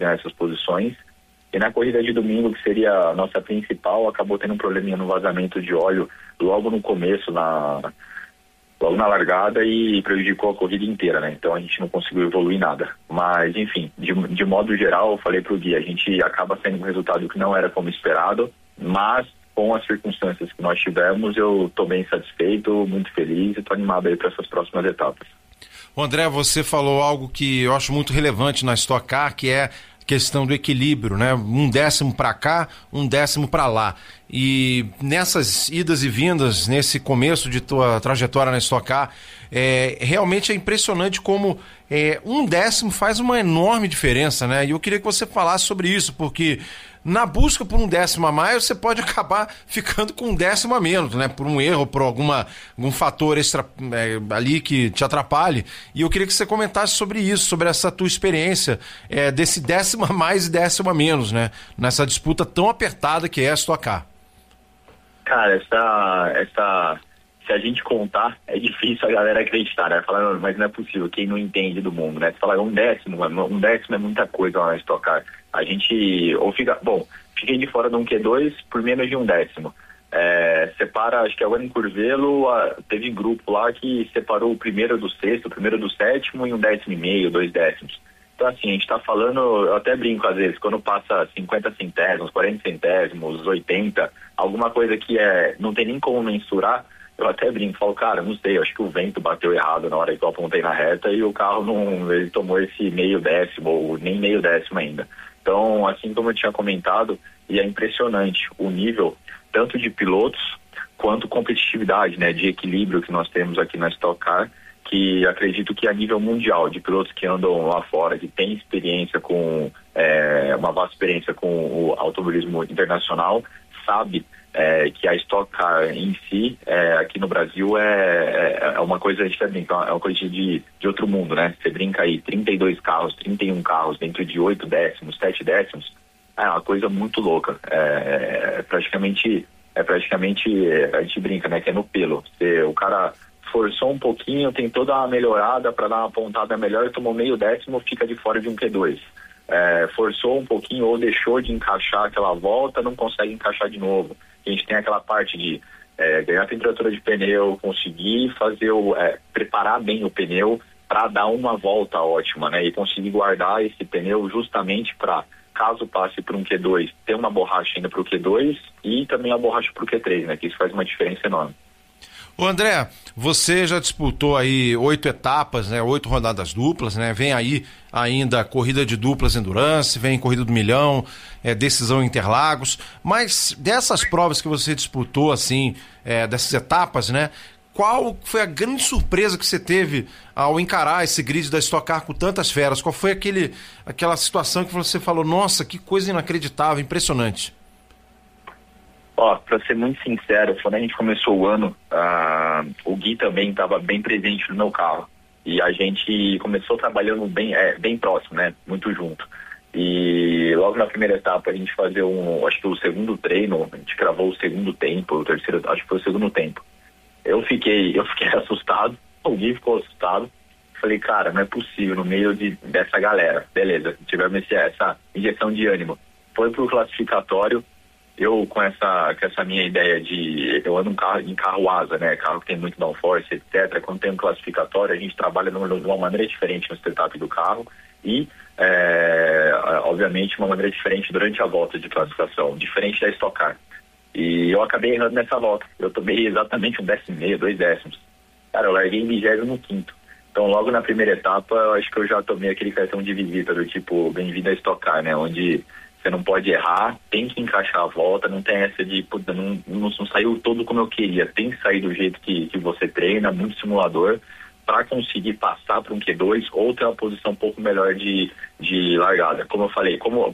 ganhar essas posições. E na corrida de domingo, que seria a nossa principal, acabou tendo um probleminha no vazamento de óleo logo no começo, logo na largada, e prejudicou a corrida inteira, né? Então a gente não conseguiu evoluir nada. Mas, enfim, de modo geral, eu falei pro Gui, a gente acaba sendo um resultado que não era como esperado, mas com as circunstâncias que nós tivemos, eu tô bem satisfeito, muito feliz e tô animado aí para essas próximas etapas. André, você falou algo que eu acho muito relevante na Stock Car, que é questão do equilíbrio, né? 1/10 para cá, 1/10 para lá. E nessas idas e vindas, nesse começo de tua trajetória na Stock Car, realmente é impressionante como 1/10 faz uma enorme diferença, né? E eu queria que você falasse sobre isso, porque na busca por 1/10 a mais, você pode acabar ficando com 1/10 a menos, né? Por um erro, por algum fator extra ali que te atrapalhe. E eu queria que você comentasse sobre isso, sobre essa tua experiência desse 1/10 a mais e 1/10 a menos, né? Nessa disputa tão apertada que é a Stock Car. Cara, se a gente contar, é difícil a galera acreditar, né? Falar, mas não é possível, quem não entende do mundo, né? Você fala 1/10 é muita coisa lá na Stock Car. A gente, fiquei de fora de um Q2 por menos de 1/10. Separa, acho que agora em Curvelo, teve grupo lá que separou o primeiro do sexto, o primeiro do sétimo em 1/10,5, 2/10. Então, assim, a gente tá falando, eu até brinco às vezes, quando passa 50 centésimos, 40 centésimos, 80, alguma coisa que não tem nem como mensurar, eu até brinco, falo, cara, não sei, acho que o vento bateu errado na hora que eu apontei na reta e o carro ele tomou esse 0,5 ou nem 0,5 ainda. Então, assim como eu tinha comentado, e é impressionante o nível tanto de pilotos quanto competitividade, né, de equilíbrio que nós temos aqui na Stock Car, que acredito que a nível mundial, de pilotos que andam lá fora, que têm experiência uma vasta experiência com o automobilismo internacional, sabe que a Stock Car em si, aqui no Brasil, é uma coisa, a gente brinca, é uma coisa de outro mundo, né? Você brinca aí, 32 carros, 31 carros dentro de 8/10, 7/10, é uma coisa muito louca. Praticamente, a gente brinca, né? Que é no pelo. O cara forçou um pouquinho, tentou dar uma melhorada para dar uma pontada melhor, tomou 0,5, fica de fora de um Q2. Forçou um pouquinho ou deixou de encaixar aquela volta, não consegue encaixar de novo. A gente tem aquela parte de ganhar temperatura de pneu, conseguir preparar bem o pneu para dar uma volta ótima, né? E conseguir guardar esse pneu justamente para, caso passe por um Q2, ter uma borracha ainda para o Q2 e também a borracha para o Q3, né? Que isso faz uma diferença enorme. Ô André, você já disputou aí 8 etapas, né? 8 rodadas duplas, né? Vem aí ainda corrida de duplas Endurance, vem corrida do milhão, decisão em Interlagos, mas dessas provas que você disputou, assim, dessas etapas, né? Qual foi a grande surpresa que você teve ao encarar esse grid da Stock Car com tantas feras? Qual foi aquela situação que você falou, nossa, que coisa inacreditável, impressionante? Pra ser muito sincero, quando a gente começou o ano, o Gui também estava bem presente no meu carro. E a gente começou trabalhando bem próximo, né? Muito junto. E logo na primeira etapa a gente fazia acho que o segundo treino, a gente gravou o segundo tempo, o terceiro, acho que foi o segundo tempo. Eu fiquei assustado, o Gui ficou assustado. Falei, cara, não é possível, no meio dessa galera. Beleza, tivemos essa injeção de ânimo. Foi pro classificatório. Eu, com essa minha ideia eu ando em carro asa, né? Carro que tem muito downforce, etc. Quando tem um classificatório, a gente trabalha de uma maneira diferente no setup do carro e, obviamente, uma maneira diferente durante a volta de classificação, diferente da Stock Car. E eu acabei errando nessa volta. Eu tomei exatamente 1/10,5, 2/10. Cara, eu larguei em 25º. Então, logo na primeira etapa, eu acho que eu já tomei aquele cartão de visita do tipo, bem-vindo a Stock Car, né? Onde você não pode errar, tem que encaixar a volta, não tem essa de, puta, não saiu todo como eu queria, tem que sair do jeito que você treina, muito simulador, para conseguir passar para um Q2 ou ter uma posição um pouco melhor de largada. Como eu falei, como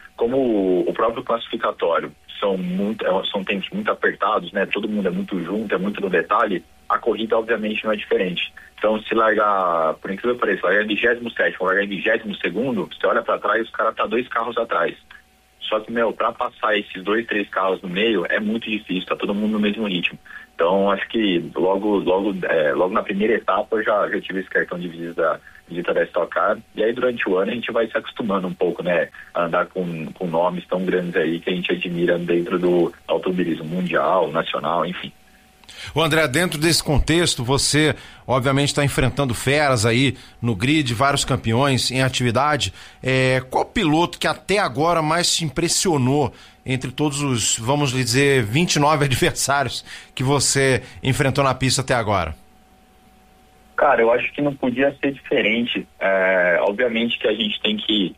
o próprio classificatório são tempos muito apertados, né? Todo mundo é muito junto, é muito no detalhe, a corrida obviamente não é diferente. Então, se largar, por incrível que pareça, largar em 27º, largar em 22º, você olha para trás, o cara tá 2 carros atrás. Só que, para passar esses 2, 3 carros no meio é muito difícil, tá todo mundo no mesmo ritmo. Então, acho que logo na primeira etapa eu já tive esse cartão de visita da Stock Car. E aí, durante o ano, a gente vai se acostumando um pouco, né? A andar com nomes tão grandes aí que a gente admira dentro do automobilismo mundial, nacional, enfim. O André, dentro desse contexto, você obviamente está enfrentando feras aí no grid, vários campeões em atividade. Qual piloto que até agora mais te impressionou entre todos os, vamos dizer, 29 adversários que você enfrentou na pista até agora? Cara, eu acho que não podia ser diferente. Obviamente que a gente tem que...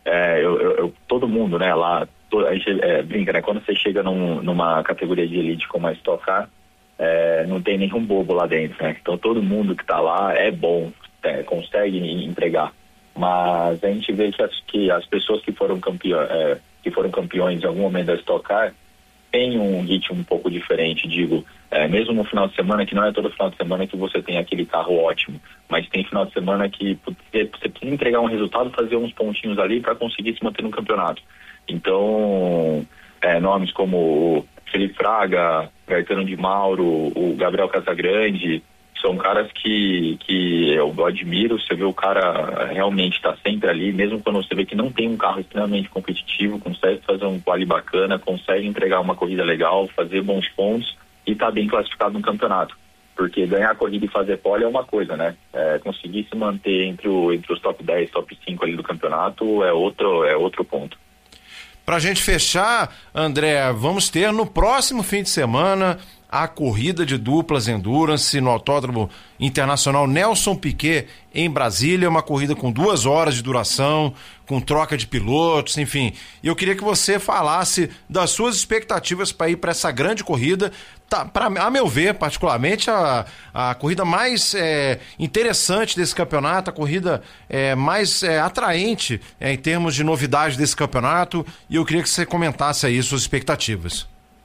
todo mundo, né, lá, a gente brinca, né, quando você chega numa categoria de elite como a Stock Car, não tem nenhum bobo lá dentro, né? Então todo mundo que tá lá é bom, consegue entregar. Mas a gente vê que as pessoas que foram campeões em algum momento da Stock Car têm um ritmo um pouco diferente, digo, mesmo no final de semana, que não é todo final de semana que você tem aquele carro ótimo, mas tem final de semana que você precisa entregar um resultado, fazer uns pontinhos ali para conseguir se manter no campeonato. Então, nomes como Felipe Fraga, Gaetano de Mauro, o Gabriel Casagrande, são caras que eu admiro. Você vê o cara realmente está sempre ali, mesmo quando você vê que não tem um carro extremamente competitivo, consegue fazer um quali bacana, consegue entregar uma corrida legal, fazer bons pontos e tá bem classificado no campeonato. Porque ganhar a corrida e fazer pole é uma coisa, né? Conseguir se manter entre os top 10, top 5 ali do campeonato é outro ponto. Pra gente fechar, André, vamos ter no próximo fim de semana a corrida de duplas Endurance no Autódromo Internacional Nelson Piquet em Brasília, uma corrida com 2 horas de duração, com troca de pilotos, enfim. E eu queria que você falasse das suas expectativas para ir para essa grande corrida. A meu ver, particularmente, a corrida mais interessante desse campeonato, a corrida mais atraente em termos de novidade desse campeonato, e eu queria que você comentasse aí suas expectativas.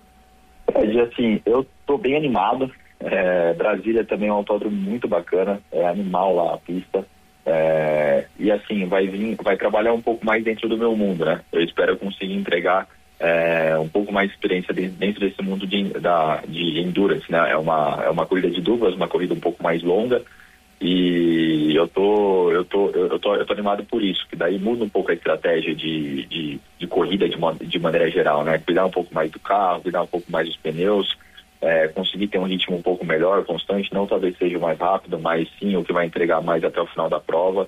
Assim, eu tô bem animado. Brasília também é um autódromo muito bacana, é animal lá a pista. E assim, vai trabalhar um pouco mais dentro do meu mundo, né? Eu espero conseguir entregar um pouco mais de experiência dentro desse mundo de endurance, né? É uma corrida de duplas, uma corrida um pouco mais longa, e eu tô animado por isso, que daí muda um pouco a estratégia de corrida de maneira geral, né? Cuidar um pouco mais do carro, cuidar um pouco mais dos pneus, conseguir ter um ritmo um pouco melhor, constante, não talvez seja o mais rápido, mas sim o que vai entregar mais até o final da prova.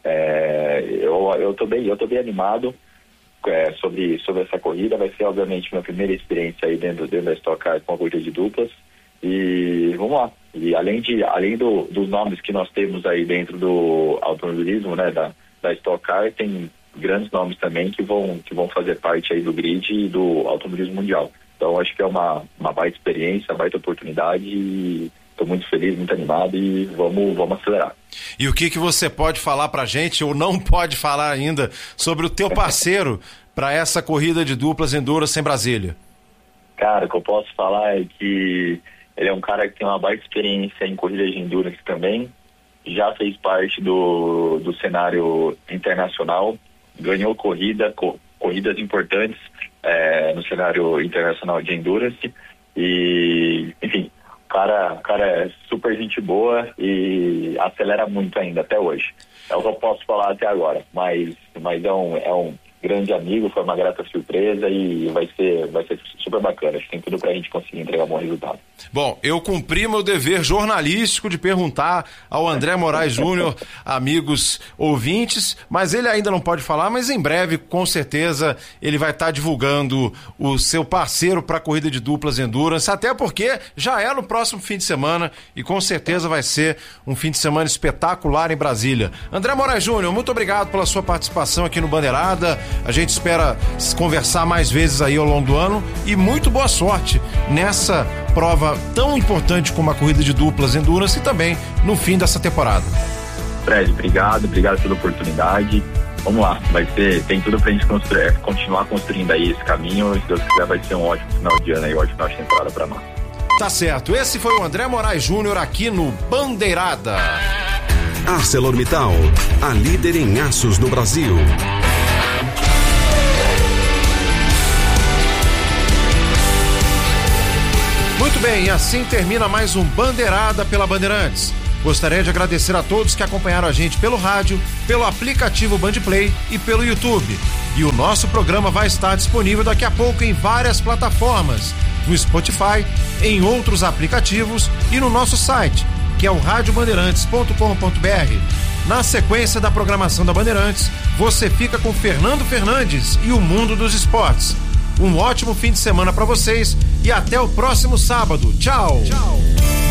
Eu tô bem animado sobre essa corrida. Vai ser obviamente minha primeira experiência aí dentro da Stock Car com a corrida de duplas, e vamos lá. E além dos nomes que nós temos aí dentro do automobilismo, né, da Stock Car, tem grandes nomes também que vão fazer parte aí do grid e do automobilismo mundial. Então acho que é uma baita experiência, uma baita oportunidade, e estou muito feliz, muito animado, e vamos acelerar. E o que você pode falar pra gente, ou não pode falar ainda, sobre o teu parceiro para essa corrida de duplas Endurance em Brasília? Cara, o que eu posso falar é que ele é um cara que tem uma baita experiência em corridas de Endurance também, já fez parte do cenário internacional, ganhou corridas importantes no cenário internacional de Endurance, e enfim, o cara é super gente boa e acelera muito ainda até hoje. É o que eu posso falar até agora, mas é um grande amigo, foi uma grata surpresa, e vai ser super bacana. Acho que tem tudo pra gente conseguir entregar um bom resultado. Bom, eu cumpri meu dever jornalístico de perguntar ao André Moraes Júnior, amigos ouvintes, mas ele ainda não pode falar, mas em breve, com certeza, ele vai estar divulgando o seu parceiro para a corrida de duplas Endurance, até porque já é no próximo fim de semana, e com certeza vai ser um fim de semana espetacular em Brasília. André Moraes Júnior, muito obrigado pela sua participação aqui no Bandeirada. A gente espera conversar mais vezes aí ao longo do ano, e muito boa sorte nessa prova tão importante como a corrida de duplas Endurance, e também no fim dessa temporada. Fred, obrigado pela oportunidade. Vamos lá, tem tudo pra gente continuar construindo aí esse caminho, e se Deus quiser vai ser um ótimo final de ano aí, um ótimo final de temporada pra nós. Tá certo, esse foi o André Moraes Júnior aqui no Bandeirada. ArcelorMittal, a líder em aços no Brasil. Bem, assim termina mais um Bandeirada pela Bandeirantes. Gostaria de agradecer a todos que acompanharam a gente pelo rádio, pelo aplicativo Bandplay e pelo YouTube. E o nosso programa vai estar disponível daqui a pouco em várias plataformas, no Spotify, em outros aplicativos e no nosso site, que é o radiobandeirantes.com.br. Na sequência da programação da Bandeirantes, você fica com Fernando Fernandes e o Mundo dos Esportes. Um ótimo fim de semana para vocês e até o próximo sábado. Tchau! Tchau!